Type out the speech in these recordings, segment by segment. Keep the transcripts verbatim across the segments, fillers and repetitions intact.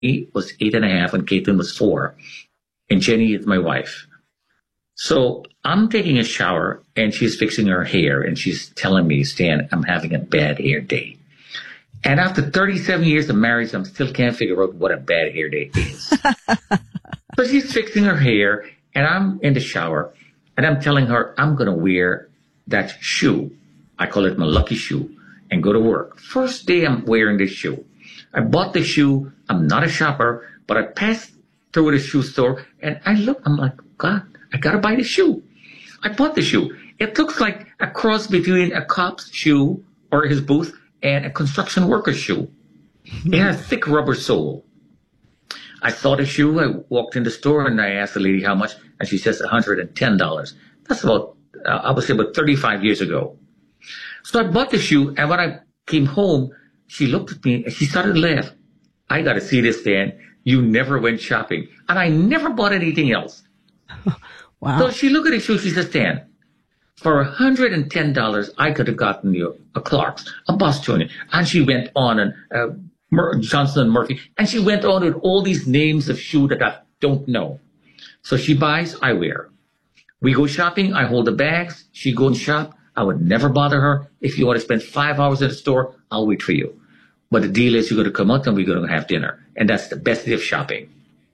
was eight and a half and Caitlin was four. And Jenny is my wife. So I'm taking a shower and she's fixing her hair and she's telling me, Stan, I'm having a bad hair day. And after thirty-seven years of marriage, I still can't figure out what a bad hair day is. So she's fixing her hair and I'm in the shower and I'm telling her I'm going to wear that shoe. I call it my lucky shoe and go to work. First day I'm wearing this shoe. I bought the shoe. I'm not a shopper, but I passed through the shoe store and I look, I'm like, God, I got to buy the shoe. I bought the shoe. It looks like a cross between a cop's shoe or his booth and a construction worker's shoe. It has a thick rubber sole. I saw the shoe. I walked in the store and I asked the lady how much, and she says one hundred ten dollars. That's about, uh, I would say about thirty-five years ago. So I bought the shoe, and when I came home, she looked at me and she started to laugh. I got to see this, Dan. You never went shopping. And I never bought anything else. Wow. So she looked at the shoe. She says, Dan, for one hundred ten dollars, I could have gotten you a Clark's, a Boston. And she went on, and uh, Mur- Johnson and Murphy. And she went on with all these names of shoe that I don't know. So she buys, I wear. We go shopping. I hold the bags. She go and shop. I would never bother her. If you want to spend five hours in the store, I'll wait for you. But the deal is you're going to come out and we're going to have dinner. And that's the best day of shopping.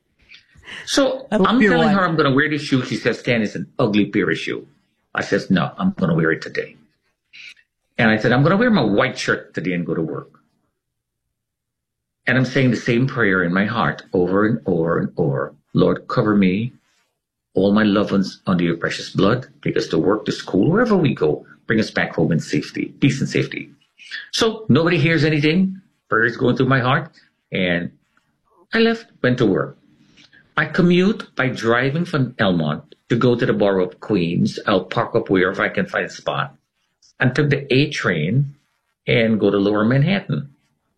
So I'm telling wife. her I'm going to wear this shoe. She says, Stan, it's an ugly pair of shoe. I says, no, I'm going to wear it today. And I said, I'm going to wear my white shirt today and go to work. And I'm saying the same prayer in my heart over and over and over. Lord, cover me, all my loved ones under your precious blood. Take us to work, to school, wherever we go. Bring us back home in safety, peace and safety. So nobody hears anything. Prayer is going through my heart. And I left, went to work. I commute by driving from Elmont to go to the borough of Queens. I'll park up wherever I can find a spot and took the A train and go to Lower Manhattan.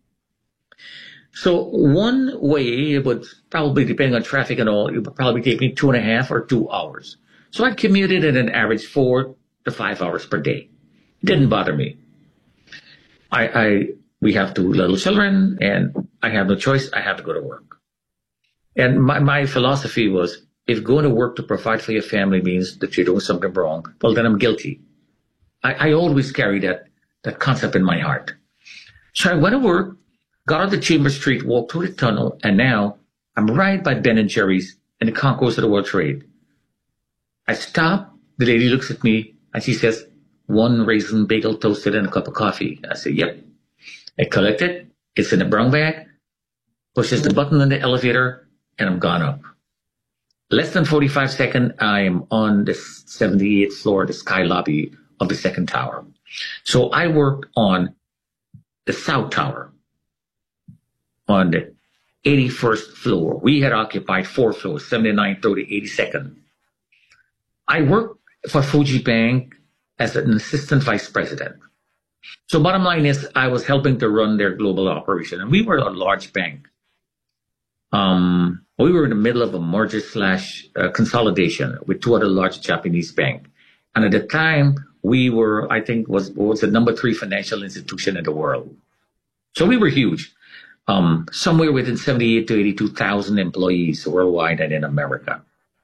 So one way, it would probably, depending on traffic and all, it would probably take me two and a half or two hours. So I commuted at an average four to five hours per day. It didn't bother me. I, I, we have two little children and I have no choice. I have to go to work. And my, my philosophy was, if going to work to provide for your family means that you're doing something wrong, well, then I'm guilty. I, I always carry that, that concept in my heart. So I went to work, got on the Chambers Street, walked through the tunnel, and now I'm right by Ben and Jerry's in the concourse of the World Trade. I stop, the lady looks at me, and she says, one raisin bagel toasted and a cup of coffee. I say, yep. I collect it, it's in a brown bag, pushes the button on the elevator, and I'm gone up. Less than forty-five seconds, I am on the seventy-eighth floor, the sky lobby of the second tower. So I worked on the South Tower, on the eighty-first floor. We had occupied four floors, seventy-nine, thirty, eighty-second. I worked for Fuji Bank as an assistant vice president. So bottom line is I was helping to run their global operation. And we were a large bank. Um, we were in the middle of a merger slash uh, consolidation with two other large Japanese banks. And at the time, we were, I think, was, was the number three financial institution in the world. So we were huge. Um, somewhere within seventy-eight to eighty-two thousand employees worldwide and in America.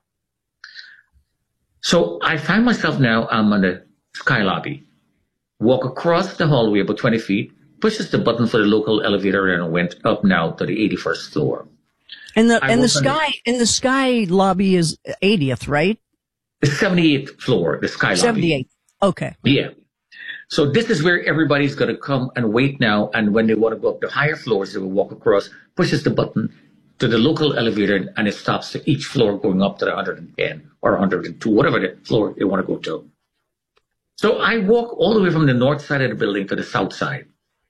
So I find myself now, I'm on the sky lobby, walk across the hallway about twenty feet, pushes the button for the local elevator and went up now to the eighty-first floor. And the, and the sky, the, and the sky lobby is eightieth, right? The seventy-eighth floor, the sky lobby. seventy-eighth. Okay. Yeah. So this is where everybody's going to come and wait now. And when they want to go up to higher floors, they will walk across, pushes the button to the local elevator, and it stops to each floor going up to the one hundred ten or one hundred two, whatever the floor they want to go to. So I walk all the way from the north side of the building to the south side.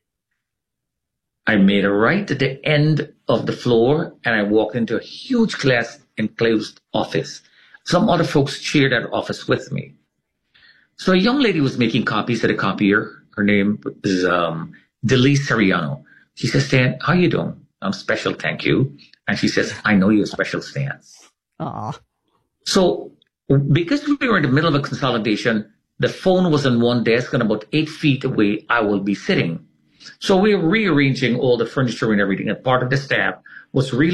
I made a right at the end of the floor, and I walked into a huge glass enclosed office. Some other folks shared that office with me. So a young lady was making copies at a copier. Her name is um, Delise Seriano. She says, Stan, how you doing? I'm special, thank you. And she says, I know you're special, Stan. Aw. So because we were in the middle of a consolidation, the phone was on one desk, and about eight feet away, I will be sitting. So we were rearranging all the furniture and everything. And part of the staff was really